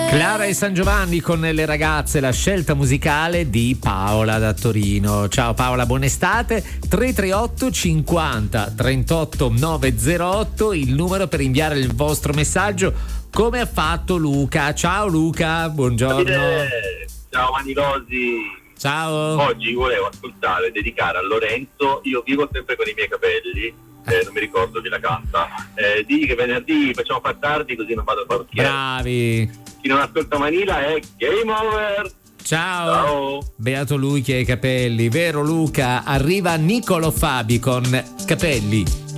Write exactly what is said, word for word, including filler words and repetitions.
Clara e San Giovanni con le ragazze, la scelta musicale di Paola da Torino. Ciao Paola, buona estate. tre tre otto cinquanta trentotto novecentotto il numero per inviare il vostro messaggio, come ha fatto Luca. Ciao Luca, buongiorno. Davide, ciao Manilosi. Ciao. Oggi volevo ascoltare e dedicare a Lorenzo Io vivo sempre con i miei capelli. Eh, non mi ricordo chi la canta. Eh, di che venerdì facciamo far tardi così non vado a parrucchiere. Bravi. Chi non ascolta Manila è game over. Ciao. Ciao. Beato lui che ha i capelli, vero Luca? Arriva Niccolò Fabi con Capelli.